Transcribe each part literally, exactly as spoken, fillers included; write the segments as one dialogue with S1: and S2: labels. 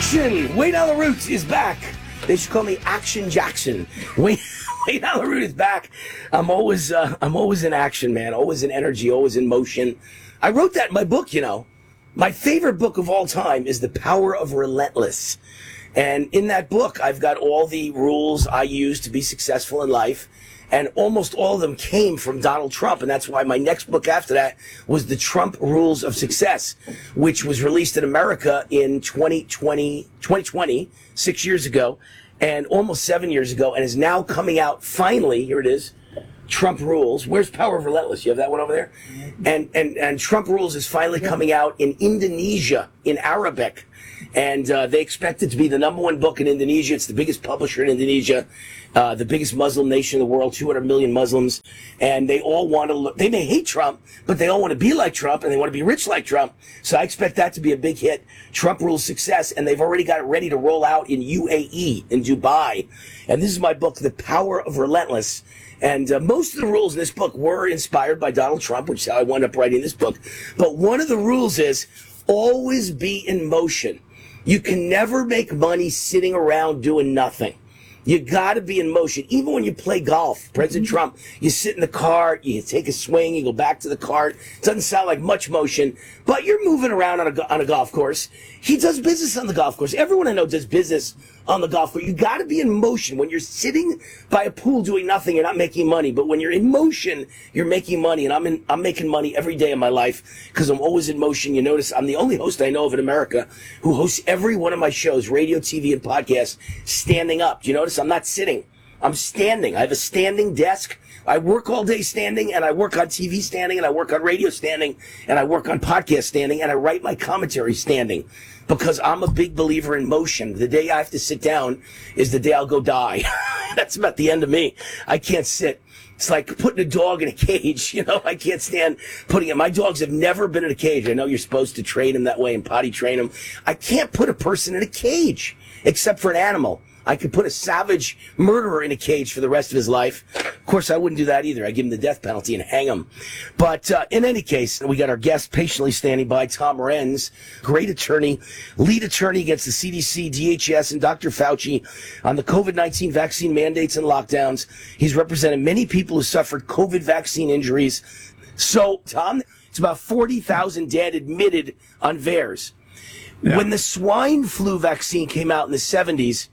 S1: Action! Wayne Allyn Root is back. They should call me Action Jackson. Wayne, Wayne Allyn Root is back. I'm always, uh, I'm always in action, man. Always in energy, always in motion. I wrote that in my book, you know. My favorite book of all time is The Power of Relentless. And in that book, I've got all the rules I use to be successful in life. And almost all of them came from Donald Trump. And that's why my next book after that was The Trump Rules of Success, which was released in America in twenty twenty, twenty twenty, six years ago, and almost seven years ago, and is now coming out finally. Here it is. Trump Rules. Where's Power of Relentless? You have that one over there? And, and, and Trump Rules is finally coming out in Indonesia, in Arabic. And uh, they expect it to be the number one book in Indonesia. It's the biggest publisher in Indonesia, uh, the biggest Muslim nation in the world, two hundred million Muslims. And they all want to look, they may hate Trump, but they all want to be like Trump and they want to be rich like Trump. So I expect that to be a big hit. Trump Rules success. And they've already got it ready to roll out in U A E, in Dubai. And this is my book, The Power of Relentless. And uh, most of the rules in this book were inspired by Donald Trump, which is how I wound up writing this book. But one of the rules is always be in motion. You can never make money sitting around doing nothing. You got to be in motion. Even when you play golf, President Trump, you sit in the cart, you take a swing, you go back to the cart. It doesn't sound like much motion, but you're moving around on a, on a golf course. He does business on the golf course. Everyone I know does business on the golf course. You got to be in motion. When you're sitting by a pool doing nothing, you're not making money. But when you're in motion, you're making money. And I'm in, I'm making money every day of my life because I'm always in motion. You notice I'm the only host I know of in America who hosts every one of my shows, radio, T V, and podcasts, standing up. Do you notice I'm not sitting? I'm standing. I have a standing desk. I work all day standing, and I work on T V standing, and I work on radio standing, and I work on podcast standing, and I write my commentary standing because I'm a big believer in motion. The day I have to sit down is the day I'll go die. That's about the end of me. I can't sit. It's like putting a dog in a cage. You know, I can't stand putting it. My dogs have never been in a cage. I know you're supposed to train them that way and potty train them. I can't put a person in a cage except for an animal. I could put a savage murderer in a cage for the rest of his life. Of course, I wouldn't do that either. I'd give him the death penalty and hang him. But uh, in any case, we got our guest patiently standing by, Tom Renz, great attorney, lead attorney against the C D C, D H S, and Doctor Fauci on the COVID nineteen vaccine mandates and lockdowns. He's represented many people who suffered COVID vaccine injuries. So, Tom, it's about forty thousand dead admitted on V A E R S. Yeah. When the swine flu vaccine came out in the seventies,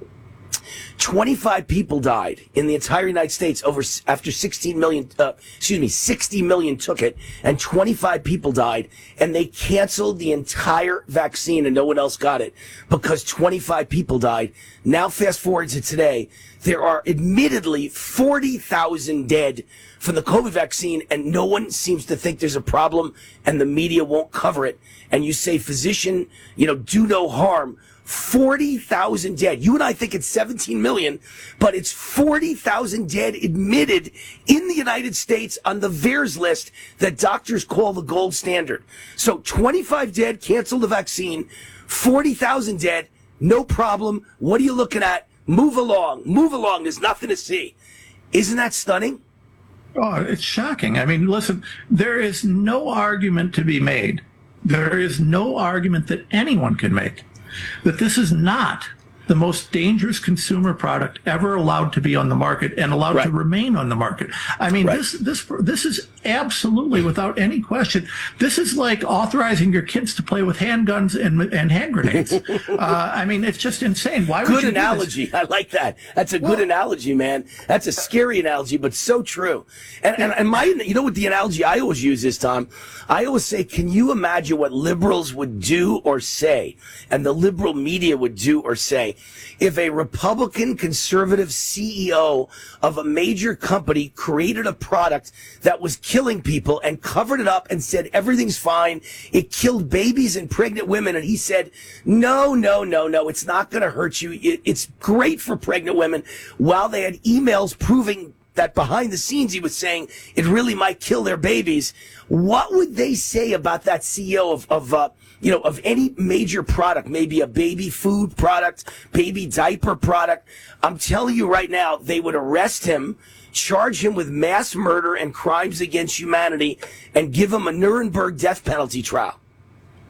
S1: twenty-five people died in the entire United States over after sixteen million, uh, excuse me, sixty million took it, and twenty-five people died, and they canceled the entire vaccine and no one else got it because twenty-five people died. Now fast forward to today, there are admittedly forty thousand dead from the COVID vaccine, and no one seems to think there's a problem, and the media won't cover it. And you say, physician, you know, do no harm. forty thousand dead. You and I think it's seventeen million, but it's forty thousand dead admitted in the United States on the V A E R S list that doctors call the gold standard. So twenty-five dead, cancel the vaccine, forty thousand dead, no problem. What are you looking at? Move along, move along. There's nothing to see. Isn't that stunning?
S2: Oh, it's shocking. I mean, listen, there is no argument to be made. There is no argument that anyone can make that this is not the most dangerous consumer product ever allowed to be on the market and allowed right. to remain on the market. I mean, right. this this this is absolutely, without any question, this is like authorizing your kids to play with handguns and and hand grenades. uh, I mean, it's just insane. Why would
S1: good
S2: you
S1: analogy.
S2: Do this?
S1: I like that. That's a well, good analogy, man. That's a scary analogy, but so true. And, and and my, you know what the analogy I always use is, Tom? I always say, can you imagine what liberals would do or say, and the liberal media would do or say, if a Republican conservative C E O of a major company created a product that was killing people and covered it up and said everything's fine, it killed babies and pregnant women, and he said, no, no, no, no, it's not going to hurt you. It, it's great for pregnant women, while they had emails proving that behind the scenes he was saying it really might kill their babies. What would they say about that C E O of, of uh, you know, of any major product, maybe a baby food product, baby diaper product? I'm telling you right now, they would arrest him, charge him with mass murder and crimes against humanity, and give him a Nuremberg death penalty trial.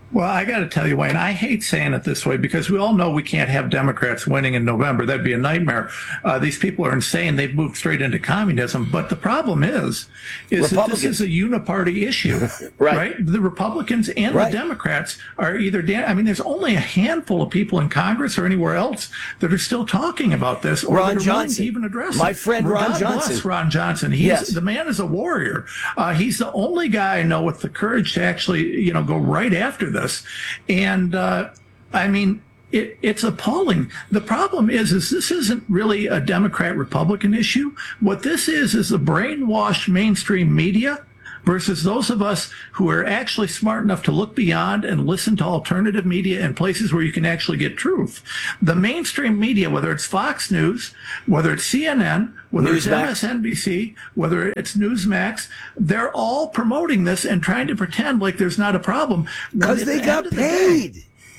S2: Well, I got to tell you, Wayne, I hate saying it this way because we all know we can't have Democrats winning in November. That'd be a nightmare. Uh, these people are insane. They've moved straight into communism. But the problem is, is that this is a uniparty issue,
S1: right.
S2: right? The Republicans and
S1: right.
S2: the Democrats are either, I mean, there's only a handful of people in Congress or anywhere else that are still talking about this or
S1: Ron
S2: that are
S1: Johnson.
S2: To even address
S1: My
S2: it.
S1: friend Ron
S2: God
S1: Johnson.
S2: Bless Ron Johnson. He's,
S1: yes.
S2: The man is a warrior. Uh, he's the only guy I know with the courage to actually, you know, go right after this. And, uh, I mean, it, it's appalling. The problem is, is this isn't really a Democrat-Republican issue. What this is, is the brainwashed mainstream media versus those of us who are actually smart enough to look beyond and listen to alternative media and places where you can actually get truth. The mainstream media, whether it's Fox News, whether it's C N N, whether Newsmax. It's M S N B C, whether it's Newsmax, they're all promoting this and trying to pretend like there's not a problem.
S1: Because they got paid.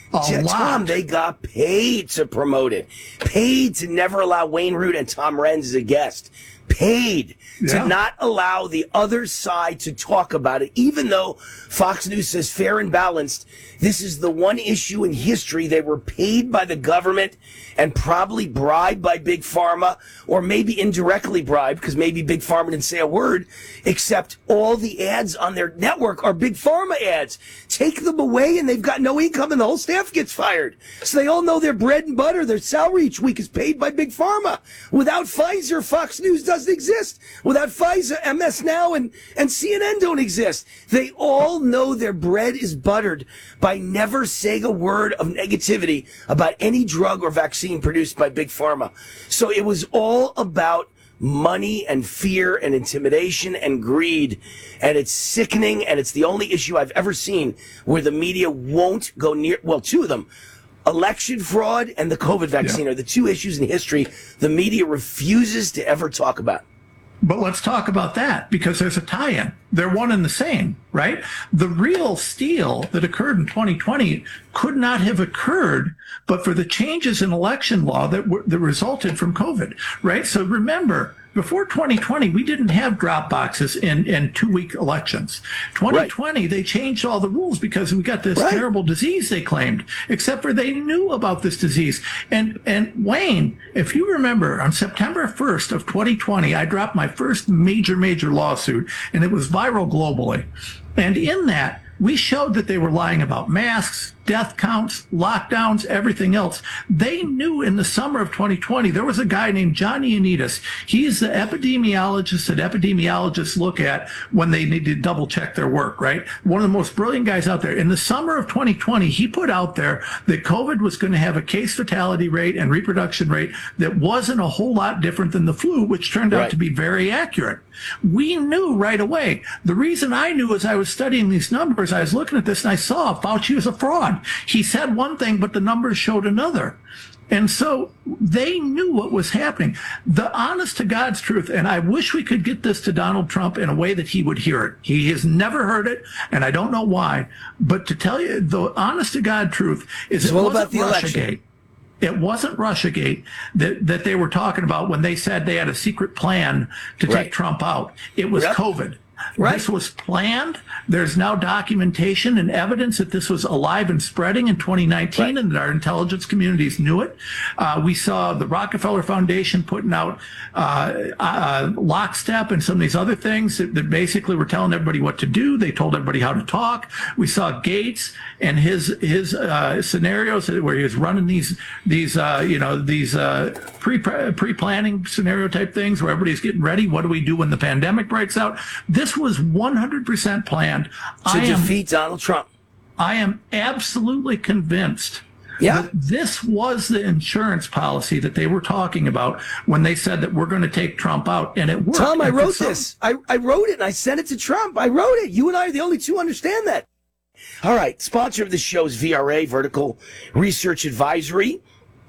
S2: A lot.
S1: Tom, they got paid to promote it. Paid to never allow Wayne Root and Tom Renz as a guest. Paid
S2: yeah.
S1: to not allow the other side to talk about it, even though Fox News says fair and balanced. This is the one issue in history they were paid by the government and probably bribed by Big Pharma, or maybe indirectly bribed because maybe Big Pharma didn't say a word, except all the ads on their network are Big Pharma ads. Take them away and they've got no income and the whole staff gets fired. So they all know their bread and butter, their salary each week is paid by Big Pharma. Without Pfizer, Fox News doesn't exist. Without Pfizer, M S Now and, and C N N don't exist. They all know their bread is buttered by never saying a word of negativity about any drug or vaccine produced by Big Pharma. So it was all about money and fear and intimidation and greed. And it's sickening, and it's the only issue I've ever seen where the media won't go near, well, two of them. Election fraud and the COVID vaccine yeah. are the two issues in history the media refuses to ever talk about.
S2: But let's talk about that because there's a tie-in. They're one and the same, right? The real steal that occurred in twenty twenty could not have occurred but for the changes in election law that were, that resulted from COVID, right? So remember, before twenty twenty, we didn't have drop boxes in, in two-week elections. twenty twenty, right. They changed all the rules because we got this right. terrible disease they claimed, except for they knew about this disease. And, and Wayne, if you remember, on September first of twenty twenty, I dropped my first major, major lawsuit, and it was viral globally. And in that, we showed that they were lying about masks, death counts, lockdowns, everything else. They knew in the summer of twenty twenty, there was a guy named John Ioannidis. He's the epidemiologist that epidemiologists look at when they need to double check their work, right? One of the most brilliant guys out there. In the summer of twenty twenty, he put out there that COVID was going to have a case fatality rate and reproduction rate that wasn't a whole lot different than the flu, which turned
S1: right.
S2: out to be very accurate. We knew right away. The reason I knew as I was studying these numbers, I was looking at this and I saw Fauci was a fraud. He said one thing, but the numbers showed another. And so they knew what was happening. The honest to God's truth, and I wish we could get this to Donald Trump in a way that he would hear it. He has never heard it, and I don't know why. But to tell you the honest to God truth is
S1: it's
S2: it
S1: all
S2: wasn't
S1: about the
S2: Russiagate.
S1: election.
S2: It wasn't Russiagate that, that they were talking about when they said they had a secret plan to
S1: right.
S2: take Trump out. It was
S1: yep.
S2: COVID.
S1: Right.
S2: This was planned. There's now documentation and evidence that this was alive and spreading in twenty nineteen, right. and that our intelligence communities knew it. Uh, we saw the Rockefeller Foundation putting out uh, uh, lockstep and some of these other things that, that basically were telling everybody what to do. They told everybody how to talk. We saw Gates and his his uh, scenarios where he was running these these uh, you know these uh, pre pre planning scenario type things where everybody's getting ready. What do we do when the pandemic breaks out? This was one hundred percent planned
S1: to
S2: I
S1: defeat
S2: am,
S1: Donald Trump.
S2: I am absolutely convinced
S1: yeah.
S2: that this was the insurance policy that they were talking about when they said that we're going to take Trump out, and it worked.
S1: Tom, I
S2: and
S1: wrote
S2: some,
S1: this. I, I wrote it, and I sent it to Trump. I wrote it. You and I are the only two who understand that. All right. Sponsor of this show is V R A, Vertical Research Advisory.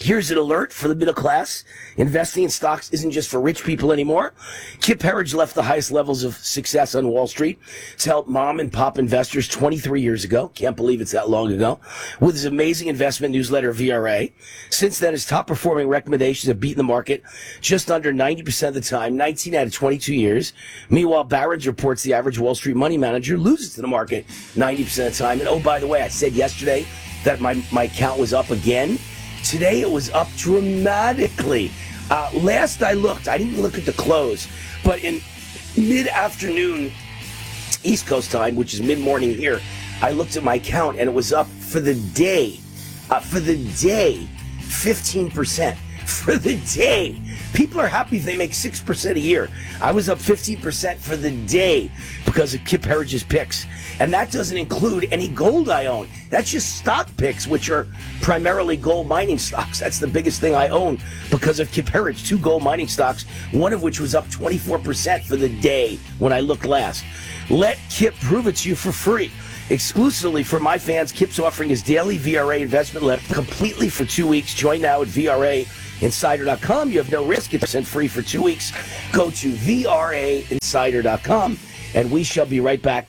S1: Here's an alert for the middle class. Investing in stocks isn't just for rich people anymore. Kip Herriage left the highest levels of success on Wall Street to help mom and pop investors twenty-three years ago. Can't believe it's that long ago. With his amazing investment newsletter, V R A. Since then, his top performing recommendations have beaten the market just under ninety percent of the time, nineteen out of twenty-two years. Meanwhile, Barron's reports the average Wall Street money manager loses to the market ninety percent of the time. And oh, by the way, I said yesterday that my, my account was up again. Today it was up dramatically. Uh, last I looked, I didn't look at the close, but in mid-afternoon East Coast time, which is mid-morning here, I looked at my account and it was up for the day, uh, for the day, fifteen percent. For the day. People are happy if they make six percent a year. I was up fifteen percent for the day because of Kip Herriage's picks. And that doesn't include any gold I own. That's just stock picks, which are primarily gold mining stocks. That's the biggest thing I own because of Kip Herriage. Two gold mining stocks, one of which was up twenty-four percent for the day when I looked last. Let Kip prove it to you for free. Exclusively for my fans, Kip's offering his daily V R A investment letter completely for two weeks. Join now at V R A Insider dot com. You have no risk. It's sent free for two weeks. Go to V R A Insider dot com, and we shall be right back.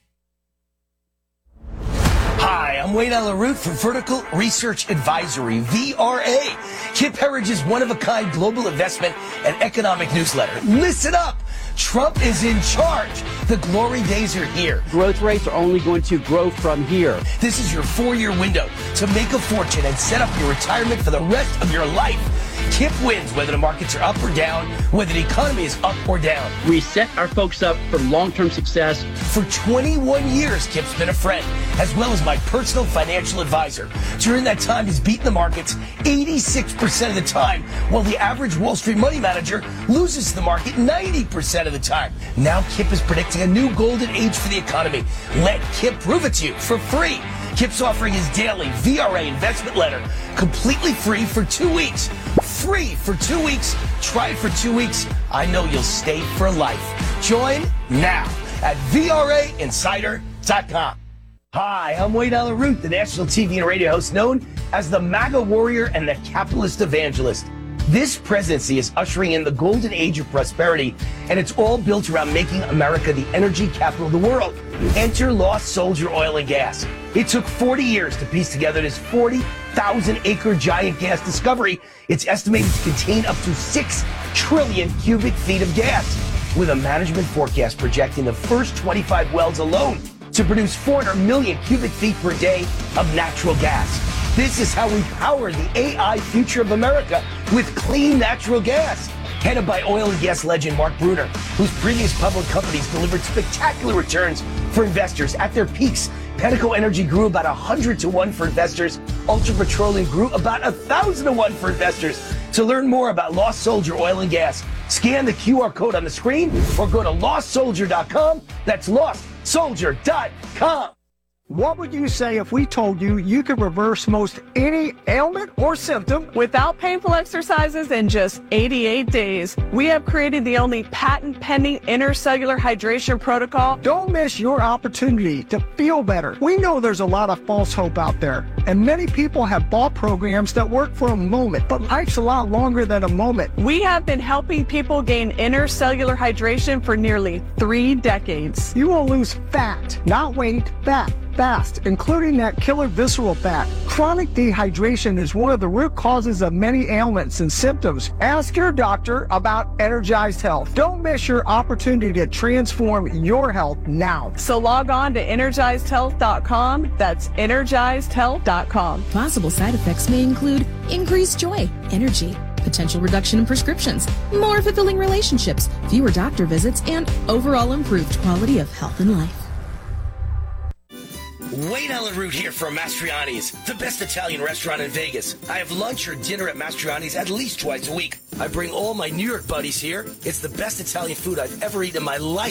S1: Hi, I'm Wayne Alaroot from Vertical Research Advisory, V R A. Kip Herriage's one-of-a-kind global investment and economic newsletter. Listen up. Trump is in charge. The glory days are here.
S3: Growth rates are only going to grow from here.
S1: This is your four-year window to make a fortune and set up your retirement for the rest of your life. Kip wins whether the markets are up or down, whether the economy is up or down.
S3: We set our folks up for long-term success.
S1: For twenty-one years, Kip's been a friend, as well as my personal financial advisor. During that time, he's beaten the markets eighty-six percent of the time, while the average Wall Street money manager loses to the market ninety percent of the time. Now Kip is predicting a new golden age for the economy. Let Kip prove it to you for free. Kip's offering his daily V R A investment letter completely free for two weeks. Free for two weeks. Try it for two weeks. I know you'll stay for life. Join now at V R A Insider dot com. Hi, I'm Wayne Alaroot, the national T V and radio host known as the MAGA warrior and the capitalist evangelist. This presidency is ushering in the golden age of prosperity, and it's all built around making America the energy capital of the world. Enter Lost Soldier Oil and Gas. It took forty years to piece together this forty thousand acre giant gas discovery. It's estimated to contain up to six trillion cubic feet of gas, with a management forecast projecting the first twenty-five wells alone to produce four hundred million cubic feet per day of natural gas. This is how we power the A I future of America with clean natural gas. Headed by oil and gas legend Mark Bruner, whose previous public companies delivered spectacular returns for investors. At their peaks, Pentaco Energy grew about one hundred to one for investors. Ultra Petroleum grew about one thousand to one for investors. To learn more about Lost Soldier Oil and Gas, scan the Q R code on the screen or go to lost soldier dot com. That's lost soldier dot com.
S4: What would you say if we told you you could reverse most any ailment or symptom
S5: without painful exercises in just eighty-eight days? We have created the only patent-pending intercellular hydration protocol.
S4: Don't miss your opportunity to feel better. We know there's a lot of false hope out there, and many people have bought programs that work for a moment, but life's a lot longer than a moment.
S5: We have been helping people gain intercellular hydration for nearly three decades.
S4: You will lose fat, not weight, fat. Fast, including that killer visceral fat. Chronic dehydration is one of the root causes of many ailments and symptoms. Ask your doctor about Energized Health. Don't miss your opportunity to transform your health now.
S5: So log on to energized health dot com. That's energized health dot com.
S6: Possible side effects may include increased joy, energy, potential reduction in prescriptions, more fulfilling relationships, fewer doctor visits, and overall improved quality of health and life.
S1: Wayne Alaroot here from Mastriani's, the best Italian restaurant in Vegas. I have lunch or dinner at Mastriani's at least twice a week. I bring all my New York buddies here. It's the best Italian food I've ever eaten in my life.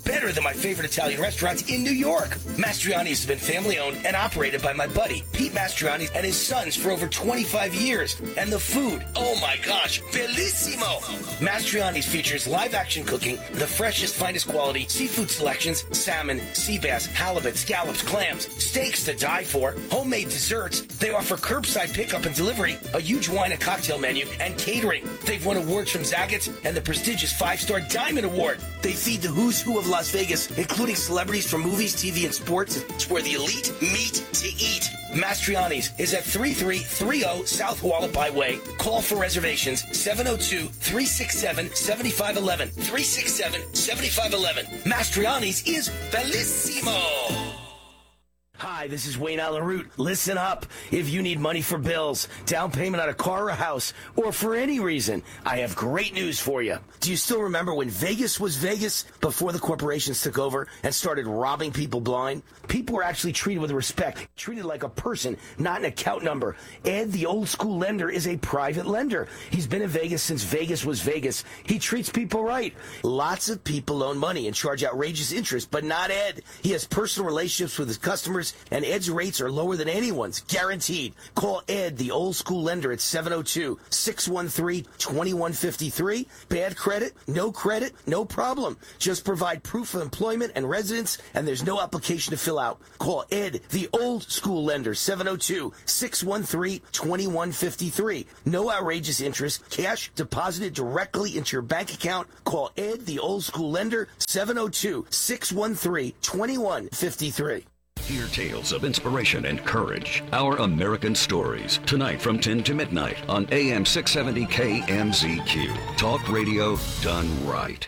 S1: better than my favorite Italian restaurants in New York. Mastriani's has been family-owned and operated by my buddy, Pete Mastriani, and his sons for over twenty-five years. And the food, oh my gosh, bellissimo! Mastriani's features live-action cooking, the freshest, finest quality, seafood selections, salmon, sea bass, halibut, scallops, clams, steaks to die for, homemade desserts. They offer curbside pickup and delivery, a huge wine and cocktail menu, and catering. They've won awards from Zagat's and the prestigious five-star Diamond Award. They feed the who's who of Las Vegas, including celebrities from movies, T V, and sports. It's where the elite meet to eat. Mastriani's is at thirty-three thirty South Hualapai Way. Call for reservations seven oh two, three six seven, seven five one one. three six seven, seven five one one. Mastriani's is bellissimo. Hi, this is Wayne Allen Root. Listen up. If you need money for bills, down payment on a car or a house, or for any reason, I have great news for you. Do you still remember when Vegas was Vegas before the corporations took over and started robbing people blind? People were actually treated with respect, treated like a person, not an account number. Ed, the old school lender, is a private lender. He's been in Vegas since Vegas was Vegas. He treats people right. Lots of people loan money and charge outrageous interest, but not Ed. He has personal relationships with his customers, and Ed's rates are lower than anyone's, guaranteed. Call Ed, the old school lender, at seven oh two, six one three, two one five three. Bad credit? No credit? No problem. Just provide proof of employment and residence, and there's no application to fill out. Call Ed, the old school lender, seven oh two, six one three, two one five three. No outrageous interest. Cash deposited directly into your bank account. Call Ed, the old school lender, seven oh two, six one three, two one five three.
S7: Hear tales of inspiration and courage. Our American Stories. Tonight from ten to midnight on A M six seventy K M Z Q. Talk radio done right.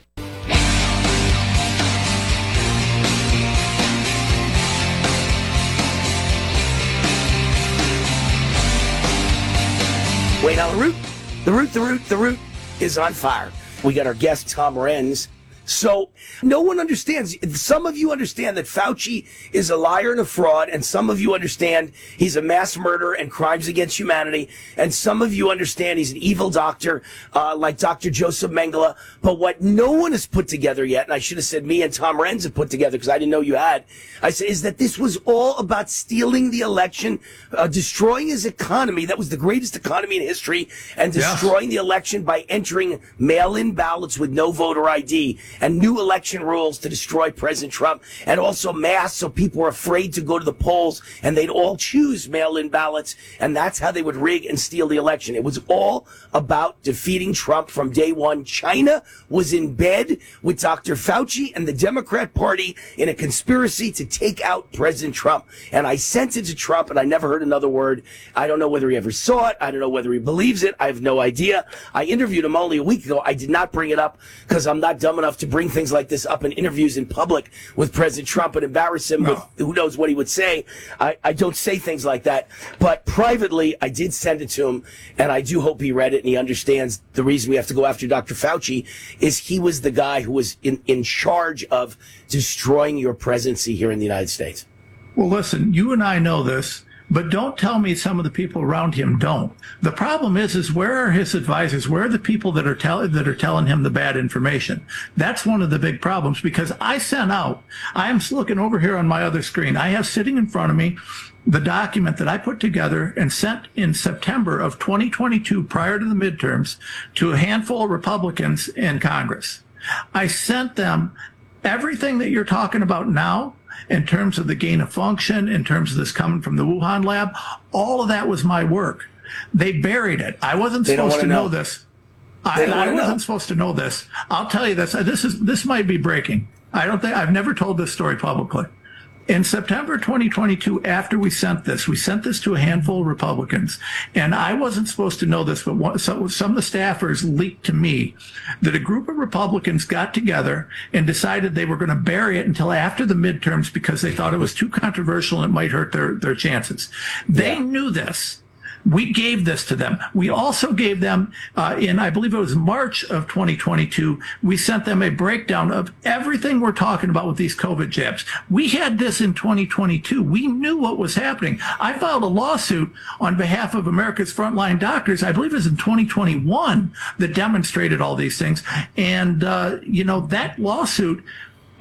S1: Wait, now the root, the root, the root, the root is on fire. We got our guest, Tom Renz. So no one understands. Some of you understand that Fauci is a liar and a fraud, and some of you understand he's a mass murderer and crimes against humanity, and some of you understand he's an evil doctor, uh, like Doctor Joseph Mengele. But what no one has put together yet, and I should have said me and Tom Renz have put together because I didn't know you had, I said, is that this was all about stealing the election, uh, destroying his economy. That was the greatest economy in history, and destroying yeah. the election by entering mail-in ballots with no voter I D. And new election rules to destroy President Trump, and also masks so people were afraid to go to the polls, and they'd all choose mail-in ballots, and that's how they would rig and steal the election. It was all about defeating Trump from day one. China was in bed with Doctor Fauci and the Democrat Party in a conspiracy to take out President Trump. And I sent it to Trump, and I never heard another word. I don't know whether he ever saw it. I don't know whether he believes it. I have no idea. I interviewed him only a week ago. I did not bring it up because I'm not dumb enough to bring things like this up in interviews in public with President Trump and embarrass him no. with who knows what he would say. I, I don't say things like that. But privately, I did send it to him, and I do hope he read it and he understands the reason we have to go after Doctor Fauci is he was the guy who was in, in charge of destroying your presidency here in the United States.
S2: Well, listen, you and I know this. But don't tell me some of the people around him don't. The problem is, is where are his advisors? Where are the people that are telling that are telling him the bad information? That's one of the big problems, because I sent out, I am looking over here on my other screen. I have sitting in front of me the document that I put together and sent in September of twenty twenty-two, prior to the midterms, to a handful of Republicans in Congress. I sent them everything that you're talking about now, in terms of the gain of function, in terms of this coming from the Wuhan lab. All of that was my work. They buried it. I wasn't
S1: they
S2: supposed to know,
S1: know
S2: this. I, I wasn't know. supposed to know this. I'll tell you this. This is this might be breaking. I don't think I've never told this story publicly. In September twenty twenty-two, after we sent this, we sent this to a handful of Republicans, and I wasn't supposed to know this, but one, so, some of the staffers leaked to me that a group of Republicans got together and decided they were going to bury it until after the midterms because they thought it was too controversial and it might hurt their, their chances. They yeah. knew this. We gave this to them. We also gave them, uh, in, I believe it was March of twenty twenty-two, we sent them a breakdown of everything we're talking about with these COVID jabs. We had this in twenty twenty-two. We knew what was happening. I filed a lawsuit on behalf of America's frontline doctors, I believe it was in twenty twenty-one, that demonstrated all these things. And, uh, you know, that lawsuit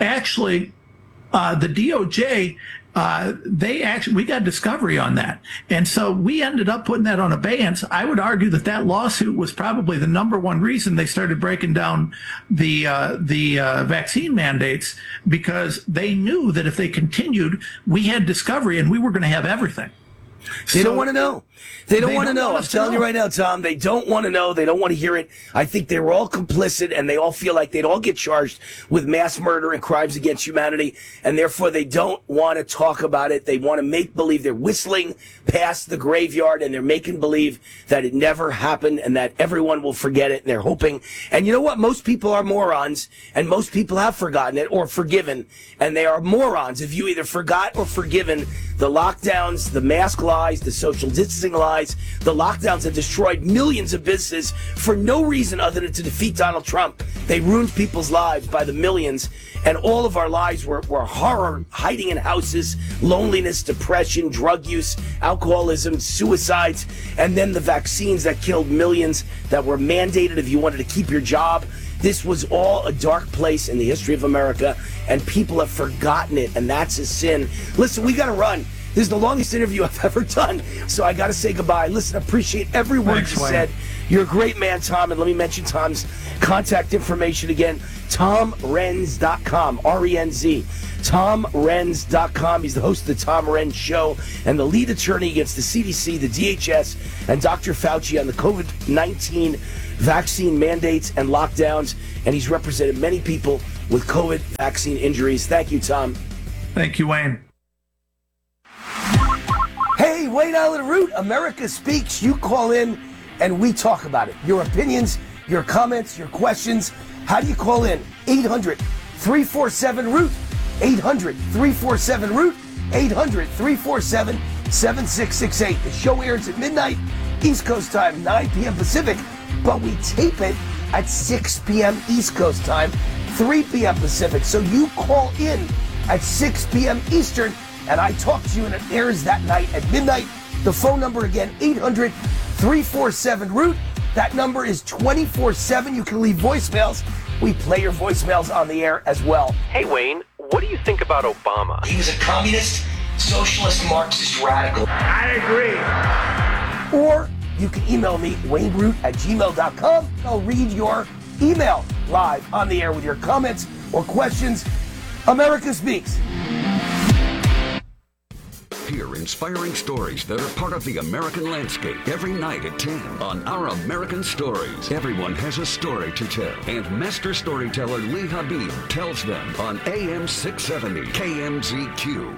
S2: actually, uh, the D O J, uh, they actually, we got discovery on that. And so we ended up putting that on abeyance. I would argue that that lawsuit was probably the number one reason they started breaking down the, uh, the, uh, vaccine mandates, because they knew that if they continued, we had discovery and we were going to have everything.
S1: They
S2: So-
S1: don't want to know. They don't
S2: They
S1: want to
S2: don't
S1: know.
S2: want
S1: I'm
S2: us to
S1: telling you
S2: know.
S1: right now, Tom, they don't want to know. They don't want to hear it. I think they were all complicit, and they all feel like they'd all get charged with mass murder and crimes against humanity, and therefore they don't want to talk about it. They want to make believe they're whistling past the graveyard, and they're making believe that it never happened and that everyone will forget it, and they're hoping. And you know what? Most people are morons, and most people have forgotten it or forgiven, and they are morons if you either forgot or forgiven the lockdowns, the mask lies, the social distancing lies. The lockdowns have destroyed millions of businesses for no reason other than to defeat Donald Trump. They ruined people's lives by the millions, and all of our lives were, were horror, hiding in houses, loneliness, depression, drug use, alcoholism, suicides, and then the vaccines that killed millions that were mandated if you wanted to keep your job. This was all a dark place in the history of America, and people have forgotten it, and that's a sin. Listen, we got to run. This is the longest interview I've ever done, so I got to say goodbye. Listen, appreciate every word
S2: Thanks,
S1: you
S2: Wayne.
S1: said. You're a great man, Tom, and let me mention Tom's contact information again. Tom Renz dot com, R E N Z. Tom Renz dot com. He's the host of the Tom Renz Show and the lead attorney against the C D C, the D H S, and Doctor Fauci on the COVID nineteen vaccine mandates and lockdowns, and he's represented many people with COVID vaccine injuries. Thank you, Tom.
S2: Thank you, Wayne.
S1: Hey, Wayne Allen Root, America Speaks. You call in and we talk about it. Your opinions, your comments, your questions. How do you call in? eight hundred, three four seven, root. eight hundred, three four seven, root. eight hundred, three four seven, seven six six eight. The show airs at midnight, East Coast time, nine p.m. Pacific, but we tape it at six p.m. East Coast time, three p.m. Pacific. So you call in at six p.m. Eastern, and I talk to you, and it airs that night at midnight. The phone number again, eight hundred, three four seven, root. That number is twenty-four seven. You can leave voicemails. We play your voicemails on the air as well.
S8: Hey, Wayne, what do you think about Obama?
S1: He was a communist, socialist, Marxist radical.
S8: I agree.
S1: Or you can email me, wayne root at gmail dot com. I'll read your email live on the air with your comments or questions. America Speaks.
S7: Hear inspiring stories that are part of the American landscape every night at ten on Our American Stories. Everyone has a story to tell, and master storyteller Lee Habib tells them on A M six seventy K M Z Q.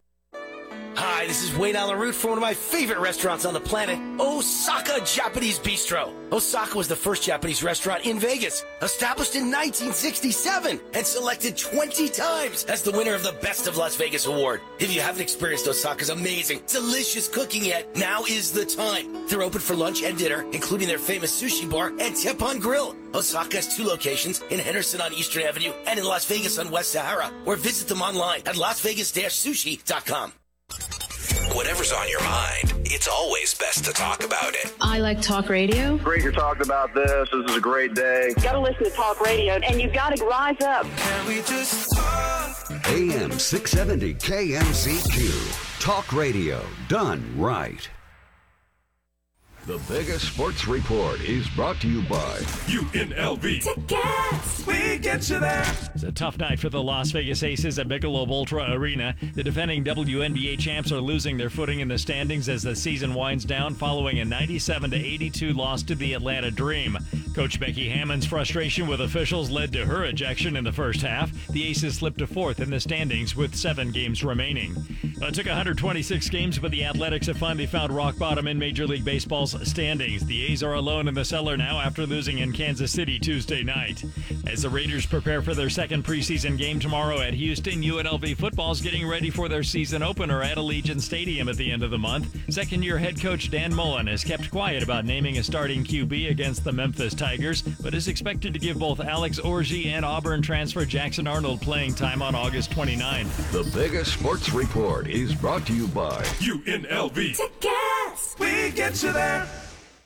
S1: Hi, this is Wayne Allen Root from one of my favorite restaurants on the planet, Osaka Japanese Bistro. Osaka was the first Japanese restaurant in Vegas, established in nineteen sixty-seven and selected twenty times as the winner of the Best of Las Vegas award. If you haven't experienced Osaka's amazing, delicious cooking yet, now is the time. They're open for lunch and dinner, including their famous sushi bar and Teppanyaki Grill. Osaka has two locations, in Henderson on Eastern Avenue and in Las Vegas on West Sahara, or visit them online at las vegas dash sushi dot com.
S9: Whatever's on your mind, it's always best to talk about it.
S10: I like talk radio.
S8: Great you're talking about this. This is a great day.
S11: You gotta listen to talk radio, and you gotta rise up.
S9: Can we just talk?
S7: A M six seventy K M Z Q. Talk radio done right. The biggest sports report is brought to you by
S12: U N L V.
S9: Tickets. We get you there.
S13: It's a tough night for the Las Vegas Aces at Michelob Ultra Arena. The defending W N B A champs are losing their footing in the standings as the season winds down following a ninety-seven to eighty-two loss to the Atlanta Dream. Coach Becky Hammond's frustration with officials led to her ejection in the first half. The Aces slipped to fourth in the standings with seven games remaining. It took one hundred twenty-six games, but the Athletics have finally found rock bottom in Major League Baseball's standings. The A's are alone in the cellar now after losing in Kansas City Tuesday night. As the Raiders prepare for their second preseason game tomorrow at Houston, U N L V football's getting ready for their season opener at Allegiant Stadium at the end of the month. Second-year head coach Dan Mullen has kept quiet about naming a starting Q B against the Memphis Tigers, but is expected to give both Alex Orji and Auburn transfer Jackson Arnold playing time on August twenty-ninth.
S7: The biggest sports report is brought to you by
S12: U N L V.
S9: Tickets. We get you there.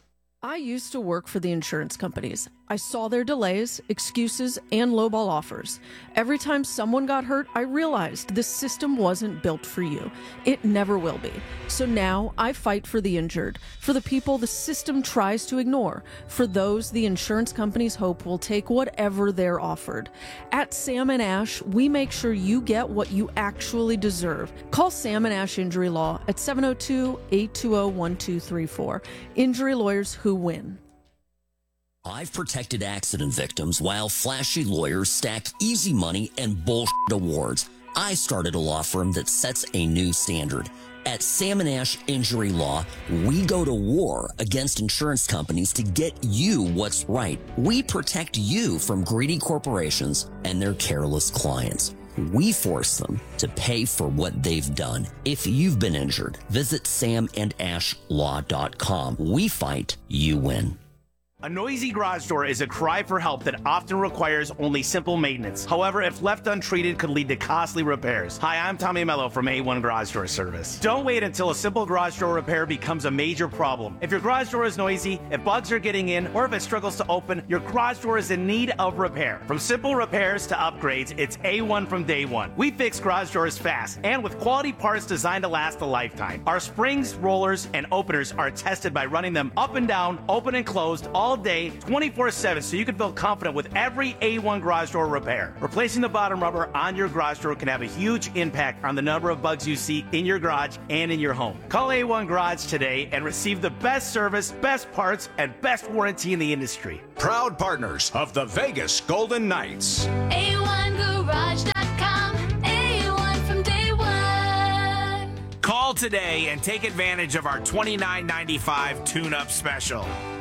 S5: I used to work for the insurance companies. I saw their delays, excuses, and lowball offers. Every time someone got hurt, I realized this system wasn't built for you. It never will be. So now I fight for the injured, for the people the system tries to ignore, for those the insurance companies hope will take whatever they're offered. At Sam and Ash, we make sure you get what you actually deserve. Call Sam and Ash Injury Law at seven oh two, eight two zero, one two three four. Injury lawyers who win.
S10: I've protected accident victims while flashy lawyers stack easy money and bullshit awards. I started a law firm that sets a new standard. At Sam and Ash Injury Law, we go to war against insurance companies to get you what's right. We protect you from greedy corporations and their careless clients. We force them to pay for what they've done. If you've been injured, visit sam and ash law dot com. We fight, you win.
S12: A noisy garage door is a cry for help that often requires only simple maintenance. However, if left untreated, could lead to costly repairs. Hi, I'm Tommy Mello from A one Garage Door Service. Don't wait until a simple garage door repair becomes a major problem. If your garage door is noisy, if bugs are getting in, or if it struggles to open, your garage door is in need of repair. From simple repairs to upgrades, it's A one from day one. We fix garage doors fast and with quality parts designed to last a lifetime. Our springs, rollers, and openers are tested by running them up and down, open and closed, all day, twenty-four seven, so you can feel confident with every A one garage door repair. Replacing the bottom rubber on your garage door can have a huge impact on the number of bugs you see in your garage and in your home. Call A one Garage today and receive the best service, best parts, and best warranty in the industry.
S14: Proud partners of the Vegas Golden Knights.
S15: A one garage dot com, A one from day one.
S16: Call today and take advantage of our twenty-nine ninety-five tune-up special.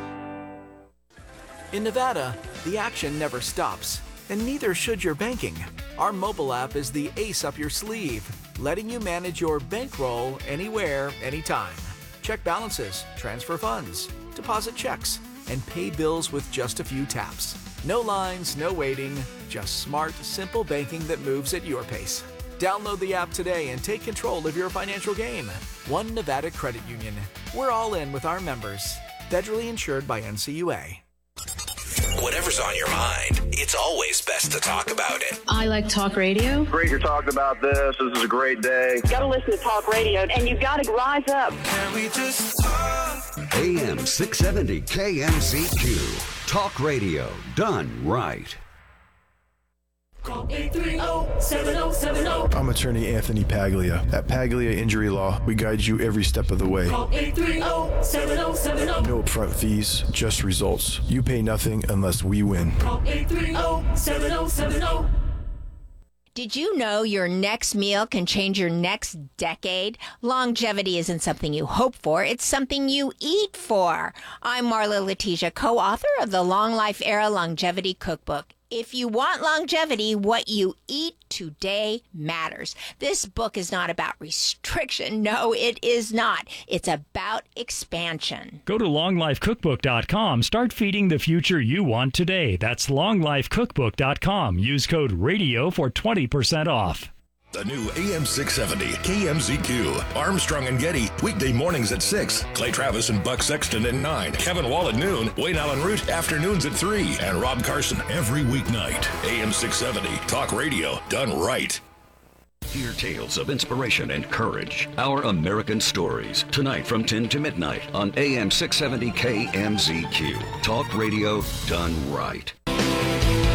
S17: In Nevada, the action never stops, and neither should your banking. Our mobile app is the ace up your sleeve, letting you manage your bankroll anywhere, anytime. Check balances, transfer funds, deposit checks, and pay bills with just a few taps. No lines, no waiting, just smart, simple banking that moves at your pace. Download the app today and take control of your financial game. One Nevada Credit Union. We're all in with our members. Federally insured by N C U A.
S9: Whatever's on your mind, it's always best to talk about it.
S11: I like talk radio.
S8: Great you're talking about this. This is a great day.
S11: You gotta listen to talk radio, and you've got to rise up.
S7: Can we just talk? A M six seventy K M Z Q. Talk radio done right.
S15: Call eight three zero, seven zero seven zero.
S18: I'm attorney Anthony Paglia. At Paglia Injury Law, we guide you every step of the way.
S15: Call eight three zero, seven zero seven zero.
S18: No upfront fees, just results. You pay nothing unless we win.
S15: Call eight three zero, seven zero seven zero.
S19: Did you know your next meal can change your next decade? Longevity isn't something you hope for, it's something you eat for. I'm Marla Letitia, co-author of the Long Life Era Longevity Cookbook. If you want longevity, what you eat today matters. This book is not about restriction. No, it is not. It's about expansion.
S13: Go to long life cookbook dot com. Start feeding the future you want today. That's long life cookbook dot com. Use code RADIO for twenty percent off.
S20: The new A M six seventy K M Z Q. Armstrong and Getty, weekday mornings at six. Clay Travis and Buck Sexton at nine. Kevin Wall at noon. Wayne Allen Root, afternoons at three. And Rob Carson every weeknight. A M six seventy, talk radio done right.
S7: Hear tales of inspiration and courage. Our American Stories. Tonight from ten to midnight on A M six seventy K M Z Q. Talk radio done right.